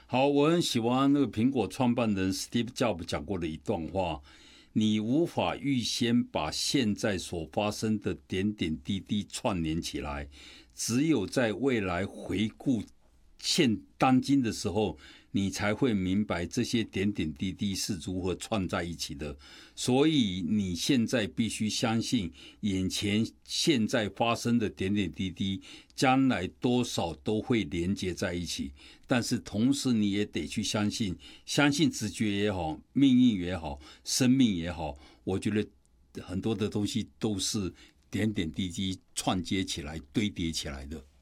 好，我很喜欢那个苹果创办人 Steve Jobs 讲过的一段话：你无法预先把现在所发生的点点滴滴串联起来，只有在未来回顾当今的时候，你才会明白这些点点滴滴是如何串在一起的。所以你现在必须相信，眼前现在发生的点点滴滴，将来多少都会连接在一起。但是同时你也得去相信直觉也好，命运也好，生命也好，我觉得很多的东西都是点点滴滴串接起来堆叠起来的。